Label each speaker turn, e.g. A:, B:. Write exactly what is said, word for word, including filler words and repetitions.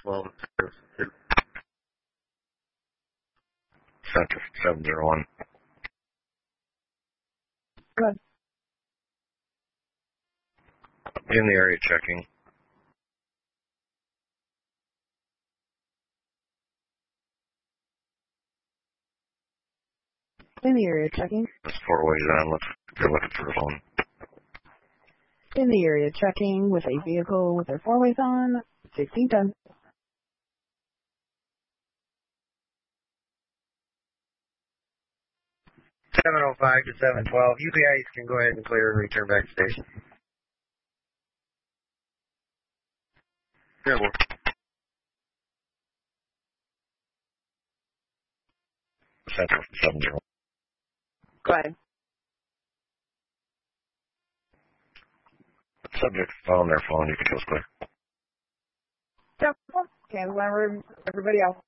A: twelve. Center seven zero one.
B: Good.
A: In the area checking.
B: In the area checking.
A: There's four ways on. Let's go looking for a phone.
B: In the area checking with a vehicle with their four ways on. sixteen ten.
C: seven oh five to seven twelve. U P Is can go ahead and clear and return back to station.
A: Yeah, well. Center seven zero.
B: Go ahead.
A: Subject found their phone. You can just clear.
B: Yeah. Okay, whenever everybody else.